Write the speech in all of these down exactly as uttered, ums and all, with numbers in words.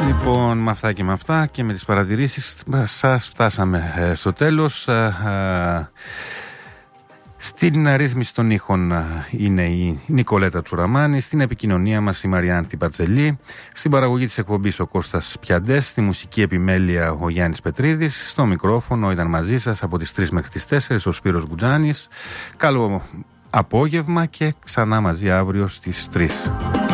Λοιπόν, με αυτά και με αυτά και με τις παρατηρήσεις σας φτάσαμε ε, στο τέλος. Ε, ε, στην ρύθμιση των ήχων είναι η Νικολέτα Τσουραμάνη, στην επικοινωνία μας η Μαριάνθη Πατσελή, στην παραγωγή της εκπομπής ο Κώστας Πιαντές, στη μουσική επιμέλεια ο Γιάννης Πετρίδης, στο μικρόφωνο ήταν μαζί σας από τις τρεις μέχρι τις τέσσερις ο Σπύρος Γκουτζάνης. Καλό απόγευμα και ξανά μαζί αύριο στις τρεις.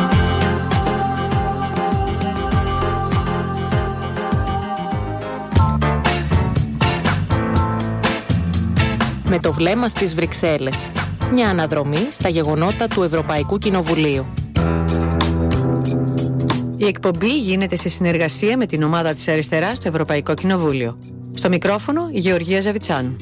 Με το βλέμμα στις Βρυξέλλες. Μια αναδρομή στα γεγονότα του Ευρωπαϊκού Κοινοβουλίου. Η εκπομπή γίνεται σε συνεργασία με την ομάδα της Αριστεράς στο Ευρωπαϊκό Κοινοβούλιο. Στο μικρόφωνο η Γεωργία Ζαβιτσάνου.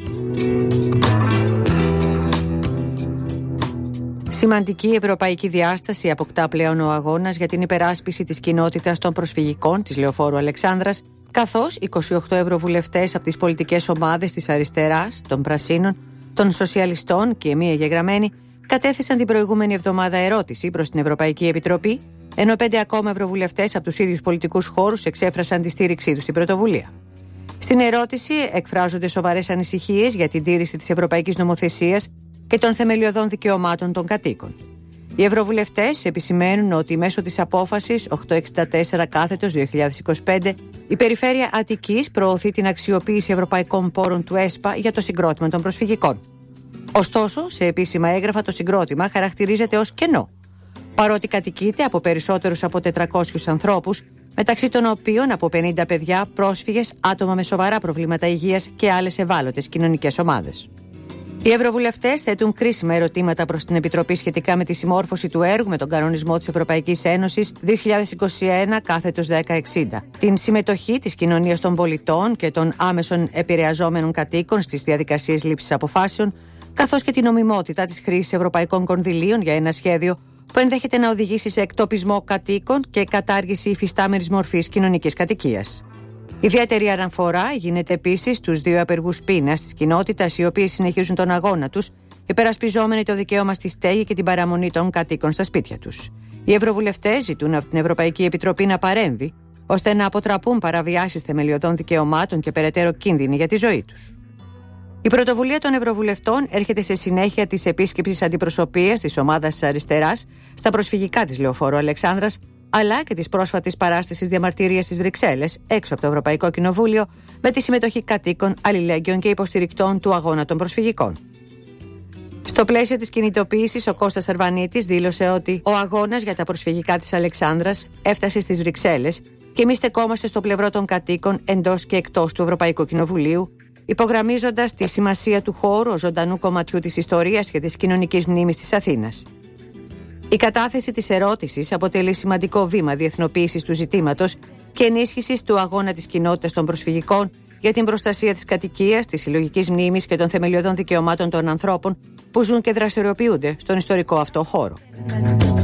Σημαντική ευρωπαϊκή διάσταση αποκτά πλέον ο αγώνας για την υπεράσπιση της κοινότητας των προσφυγικών της Λεωφόρου Αλεξάνδρας, καθώς είκοσι οκτώ ευρωβουλευτές από τις πολιτικές ομάδες της Αριστεράς, των Πρασίνων, των Σοσιαλιστών και μία εγγεγραμμένοι κατέθεσαν την προηγούμενη εβδομάδα ερώτηση προς την Ευρωπαϊκή Επιτροπή, ενώ πέντε ακόμα ευρωβουλευτές από τους ίδιους πολιτικούς χώρους εξέφρασαν τη στήριξή τους στην πρωτοβουλία. Στην ερώτηση εκφράζονται σοβαρές ανησυχίες για την τήρηση της ευρωπαϊκής νομοθεσίας και των θεμελιωδών δικαιωμάτων των κατοίκων. Οι ευρωβουλευτές επισημαίνουν ότι μέσω της απόφασης οκτακόσια εξήντα τέσσερα κάθετος δύο χιλιάδες είκοσι πέντε η Περιφέρεια Αττικής προωθεί την αξιοποίηση ευρωπαϊκών πόρων του ΕΣΠΑ για το συγκρότημα των προσφυγικών. Ωστόσο, σε επίσημα έγγραφα το συγκρότημα χαρακτηρίζεται ως κενό, παρότι κατοικείται από περισσότερους από τετρακόσιους ανθρώπους, μεταξύ των οποίων από πενήντα παιδιά, πρόσφυγες, άτομα με σοβαρά προβλήματα υγείας και άλλες ευάλωτες κοινωνικές ομάδες. Οι ευρωβουλευτές θέτουν κρίσιμα ερωτήματα προς την Επιτροπή σχετικά με τη συμμόρφωση του έργου με τον κανονισμό της Ευρωπαϊκής Ένωσης δύο χιλιάδες είκοσι ένα κάθετος δέκα εξήντα, την συμμετοχή της κοινωνίας των πολιτών και των άμεσων επηρεαζόμενων κατοίκων στις διαδικασίες λήψης αποφάσεων, καθώς και την νομιμότητα της χρήσης ευρωπαϊκών κονδυλίων για ένα σχέδιο που ενδέχεται να οδηγήσει σε εκτοπισμό κατοίκων και κατάργηση υφιστάμενης μορφής κοινωνικής κατοικίας. Ιδιαίτερη αναφορά γίνεται επίσης στους δύο απεργούς πείνας της κοινότητας, οι οποίοι συνεχίζουν τον αγώνα τους, υπερασπιζόμενοι το δικαίωμα στη στέγη και την παραμονή των κατοίκων στα σπίτια τους. Οι ευρωβουλευτές ζητούν από την Ευρωπαϊκή Επιτροπή να παρέμβει, ώστε να αποτραπούν παραβιάσεις θεμελιωδών δικαιωμάτων και περαιτέρω κίνδυνοι για τη ζωή τους. Η πρωτοβουλία των Ευρωβουλευτών έρχεται σε συνέχεια της επίσκεψης αντιπροσωπείας της ομάδας της Αριστεράς στα προσφυγικά της Λεωφόρου Αλεξάνδρας, αλλά και της πρόσφατης παράστασης διαμαρτυρίας στις Βρυξέλλες, έξω από το Ευρωπαϊκό Κοινοβούλιο, με τη συμμετοχή κατοίκων, αλληλέγγυων και υποστηρικτών του αγώνα των προσφυγικών. Στο πλαίσιο της κινητοποίησης, ο Κώστας Αρβανίτης δήλωσε ότι ο αγώνας για τα προσφυγικά της Αλεξάνδρας έφτασε στις Βρυξέλλες και εμείς στεκόμαστε στο πλευρό των κατοίκων εντός και εκτός του Ευρωπαϊκού Κοινοβουλίου, υπογραμμίζοντας τη σημασία του χώρου ως ζωντανού κομματιού της ιστορίας και της κοινωνικής μνήμης της Αθήνας. Η κατάθεση της ερώτησης αποτελεί σημαντικό βήμα διεθνοποίησης του ζητήματος και ενίσχυσης του αγώνα της κοινότητας των προσφυγικών για την προστασία της κατοικίας, της συλλογικής μνήμης και των θεμελιωδών δικαιωμάτων των ανθρώπων που ζουν και δραστηριοποιούνται στον ιστορικό αυτό χώρο.